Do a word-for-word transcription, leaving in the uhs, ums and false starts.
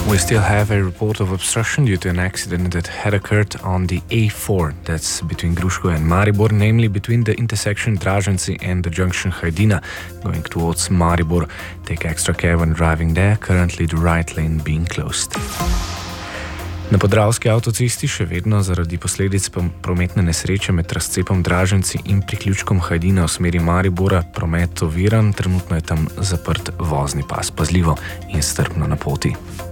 We still have a report of obstruction due to an accident that had occurred on the A four, that's between Gruško and Maribor, namely between the intersection Draženci and the junction Hajdina, going towards Maribor. Take extra care when driving there, currently the right lane being closed. Na Podravski avtocesti še vedno zaradi posledic prometne nesreče med razcepom Draženci in priključkom Hajdina v smeri Maribora promet oviran, trenutno je tam zaprt vozni pas. Pazljivo in strpno na poti.